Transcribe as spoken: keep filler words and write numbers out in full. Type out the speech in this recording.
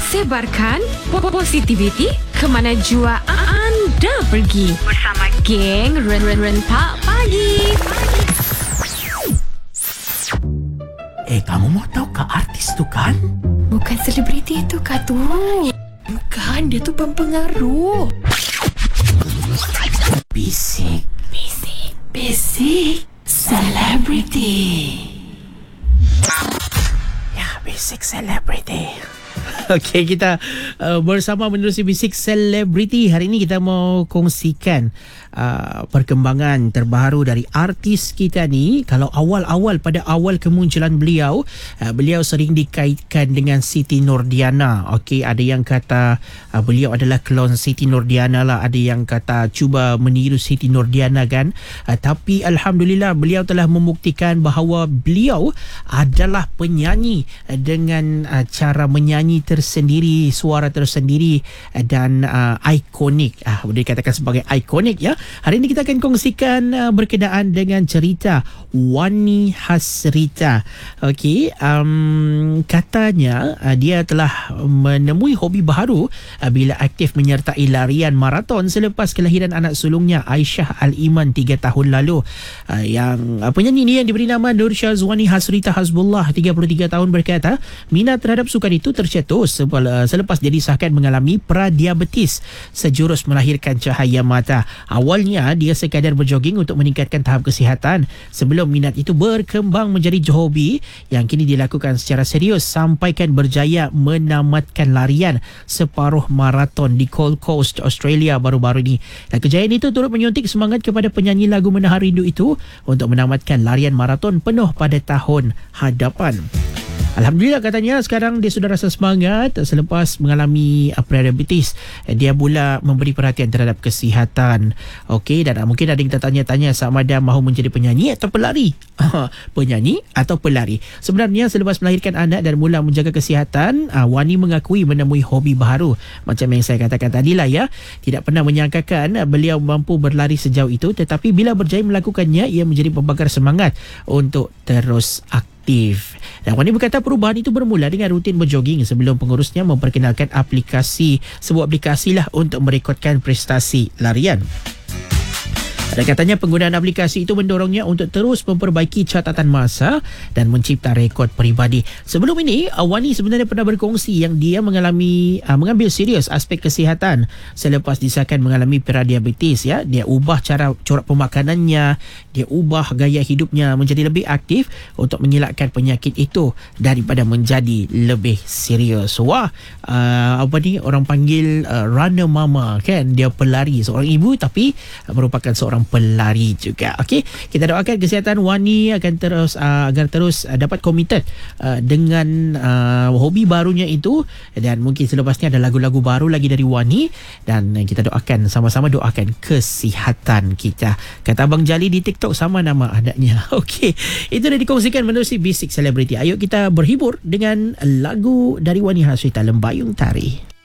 Sebarkan positivity ke mana jua anda pergi bersama geng Rentak Pagi. Eh, kamu mau tahu ke artis tu kan? Bukan selebriti itu kah tu? Bukan, dia tu pempengaruh. Bisik. Bisik. Basic Celebrity. Ya, Bisik Celebrity. Okey, kita uh, bersama menerusi Bisik Celebrity. Hari ini kita mau kongsikan uh, perkembangan terbaru dari artis kita ni. Kalau awal-awal, pada awal kemunculan beliau, uh, beliau sering dikaitkan dengan Siti Nordiana. Okey, ada yang kata uh, beliau adalah klon Siti Nordiana lah. Ada yang kata cuba meniru Siti Nordiana kan. Uh, tapi Alhamdulillah, beliau telah membuktikan bahawa beliau adalah penyanyi uh, dengan uh, cara menyanyi tersendiri, suara tersendiri dan uh, ikonik. Ah, boleh dikatakan sebagai ikonik ya. Hari ini kita akan kongsikan uh, berkenaan dengan cerita Wani Hasrita. Okey, um, katanya uh, dia telah menemui hobi baru uh, bila aktif menyertai larian maraton selepas kelahiran anak sulungnya Aisyah Al-Iman tiga tahun lalu. Uh, yang uh, penyanyi ni yang diberi nama Nur Syazwani Hasrita Hasbullah, tiga puluh tiga tahun, berkata minat terhadap sukan itu tercetus selepas dia disahkan mengalami pradiabetes sejurus melahirkan cahaya mata. Awalnya dia sekadar berjoging untuk meningkatkan tahap kesihatan sebelum minat itu berkembang menjadi hobi yang kini dilakukan secara serius sampaikan berjaya menamatkan larian separuh maraton di Gold Coast, Australia baru-baru ini. Dan kejayaan itu turut menyuntik semangat kepada penyanyi lagu Menahan Rindu itu untuk menamatkan larian maraton penuh pada tahun hadapan. Alhamdulillah, katanya sekarang dia sudah rasa semangat selepas mengalami prediabetes. Dia pula memberi perhatian terhadap kesihatan. Okey, dan mungkin ada yang tertanya-tanya sama ada mahu menjadi penyanyi atau pelari. Penyanyi atau pelari. Sebenarnya selepas melahirkan anak dan mula menjaga kesihatan, Wani mengakui menemui hobi baru. Macam yang saya katakan tadilah ya, tidak pernah menyangkakan beliau mampu berlari sejauh itu, tetapi bila berjaya melakukannya, ia menjadi pembakar semangat untuk terus aktif. Dan Wani berkata perubahan itu bermula dengan rutin berjoging sebelum pengurusnya memperkenalkan aplikasi, sebuah aplikasi lah untuk merekodkan prestasi larian. Dan katanya penggunaan aplikasi itu mendorongnya untuk terus memperbaiki catatan masa dan mencipta rekod peribadi. Sebelum ini, Wani sebenarnya pernah berkongsi yang dia mengalami uh, mengambil serius aspek kesihatan selepas disahkan mengalami prediabetes ya. Dia ubah cara corak pemakanannya, dia ubah gaya hidupnya menjadi lebih aktif untuk mengelakkan penyakit itu daripada menjadi lebih serius. Wah, uh, apa ni orang panggil uh, runner mama kan, dia pelari, seorang ibu tapi uh, merupakan seorang pelari juga. Okey, kita doakan kesihatan Wani akan terus uh, agar terus uh, dapat komited uh, dengan uh, hobi barunya itu, dan mungkin selepasnya ada lagu-lagu baru lagi dari Wani, dan uh, kita doakan, sama-sama doakan kesihatan kita. Kata Abang Jali di TikTok sama nama anaknya. Okey, itu dah dikongsikan menerusi Bisik Celebrity. Ayo kita berhibur dengan lagu dari Wani Hasrita, Lembayung Tari.